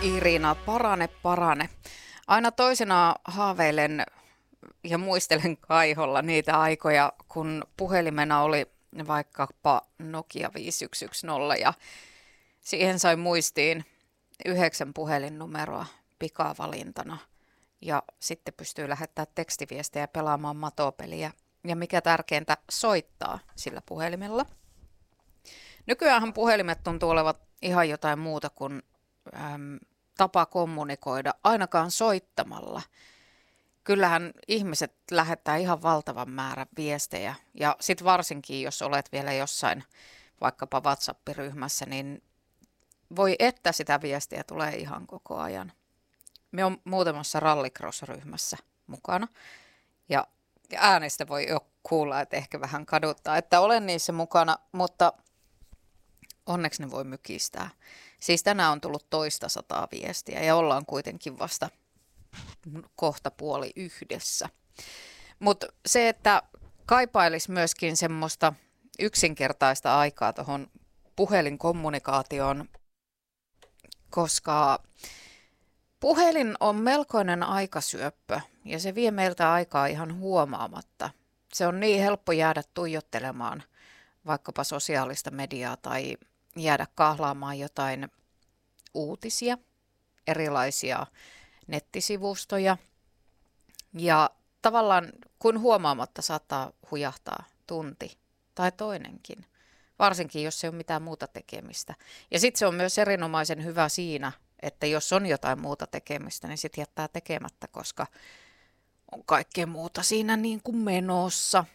Irina, parane, parane. Aina toisena haaveilen ja muistelen kaiholla niitä aikoja, kun puhelimena oli vaikkapa Nokia 5110 ja siihen sai muistiin 9 puhelinnumeroa pikavalintana ja sitten pystyy lähettämään tekstiviestejä ja pelaamaan matopeliä ja mikä tärkeintä, soittaa sillä puhelimella. Nykyäänhän puhelimet tuntuu olevat ihan jotain muuta kuin tapa kommunikoida, ainakaan soittamalla. Kyllähän ihmiset lähettää ihan valtavan määrän viestejä ja sitten varsinkin, jos olet vielä jossain vaikkapa WhatsApp-ryhmässä, niin voi että sitä viestiä tulee ihan koko ajan. Me on muutamassa rallycross-ryhmässä mukana ja äänestä voi jo kuulla, että ehkä vähän kaduttaa, että olen niissä mukana, mutta onneksi ne voi mykistää. Siis tänään on tullut 200 viestiä ja ollaan kuitenkin vasta kohta 12:30. Mutta se, että kaipailisi myöskin semmoista yksinkertaista aikaa tuohon puhelinkommunikaatioon, koska puhelin on melkoinen aikasyöppö ja se vie meiltä aikaa ihan huomaamatta. Se on niin helppo jäädä tuijottelemaan vaikkapa sosiaalista mediaa tai jäädä kahlaamaan jotain uutisia, erilaisia nettisivustoja ja tavallaan kun huomaamatta saattaa hujahtaa tunti tai toinenkin, varsinkin jos ei ole mitään muuta tekemistä. Ja sitten se on myös erinomaisen hyvä siinä, että jos on jotain muuta tekemistä, niin sitten jättää tekemättä, koska on kaikkea muuta siinä niin kuin menossa.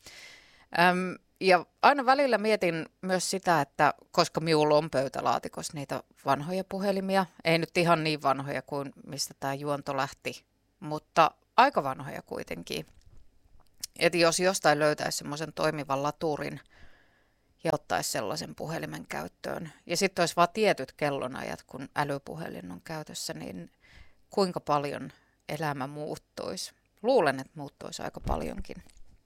Ja aina välillä mietin myös sitä, että koska minulla on pöytälaatikossa niitä vanhoja puhelimia, ei nyt ihan niin vanhoja kuin mistä tämä juonto lähti, mutta aika vanhoja kuitenkin. Että jos jostain löytäisi semmoisen toimivan laturin ja ottaisi sellaisen puhelimen käyttöön, ja sitten olisi vain tietyt kellonajat, kun älypuhelin on käytössä, niin kuinka paljon elämä muuttuisi? Luulen, että muuttuisi aika paljonkin.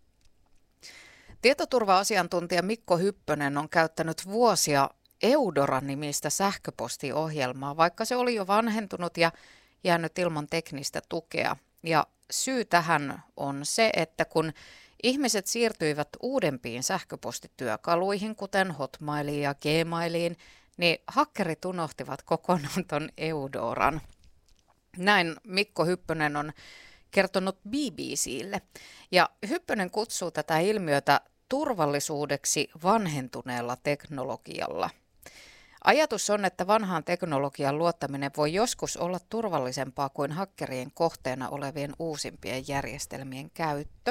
Tietoturva-asiantuntija Mikko Hyppönen on käyttänyt vuosia Eudora-nimistä sähköpostiohjelmaa, vaikka se oli jo vanhentunut ja jäänyt ilman teknistä tukea. Ja syy tähän on se, että kun ihmiset siirtyivät uudempiin sähköpostityökaluihin, kuten Hotmailiin ja Gmailiin, niin hakkerit unohtivat kokonaan ton Eudoran. Näin Mikko Hyppönen on kertonut BBClle. Ja Hyppönen kutsuu tätä ilmiötä turvallisuudeksi vanhentuneella teknologialla. Ajatus on, että vanhaan teknologian luottaminen voi joskus olla turvallisempaa kuin hakkerien kohteena olevien uusimpien järjestelmien käyttö.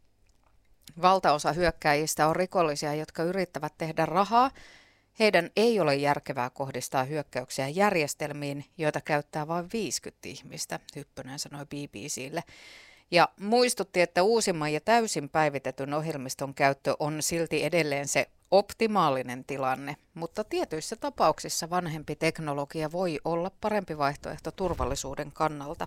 Valtaosa hyökkääjistä on rikollisia, jotka yrittävät tehdä rahaa. Heidän ei ole järkevää kohdistaa hyökkäyksiä järjestelmiin, joita käyttää vain 50 ihmistä, Hyppönen sanoi BBClle. Ja muistutti, että uusimman ja täysin päivitetyn ohjelmiston käyttö on silti edelleen se optimaalinen tilanne, mutta tietyissä tapauksissa vanhempi teknologia voi olla parempi vaihtoehto turvallisuuden kannalta.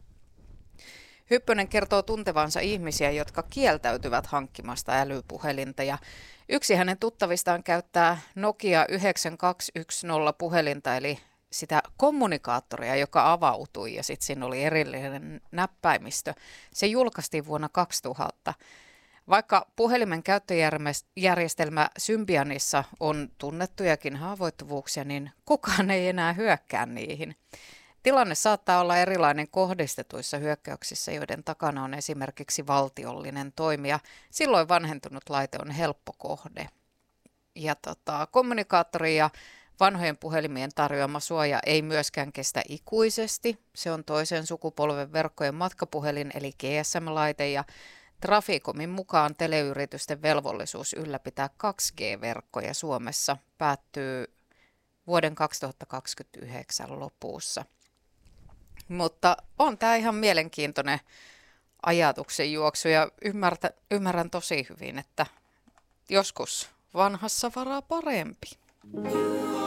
Hyppönen kertoo tuntevansa ihmisiä, jotka kieltäytyvät hankkimasta älypuhelinta ja yksi hänen tuttavistaan käyttää Nokia 9210 puhelinta eli sitä kommunikaattoria, joka avautui ja sitten siinä oli erillinen näppäimistö. Se julkaistiin vuonna 2000. Vaikka puhelimen käyttöjärjestelmä Symbianissa on tunnettujakin haavoittuvuuksia, niin kukaan ei enää hyökkää niihin. Tilanne saattaa olla erilainen kohdistetuissa hyökkäyksissä, joiden takana on esimerkiksi valtiollinen toimija. Silloin vanhentunut laite on helppo kohde. Ja kommunikaattori ja vanhojen puhelimien tarjoama suoja ei myöskään kestä ikuisesti. Se on toisen sukupolven verkkojen matkapuhelin eli GSM-laite ja Traficomin mukaan teleyritysten velvollisuus ylläpitää 2G-verkkoja Suomessa päättyy vuoden 2029 lopussa. Mutta on tämä ihan mielenkiintoinen ajatuksen juoksu ja ymmärrän tosi hyvin, että joskus vanhassa varaa parempi.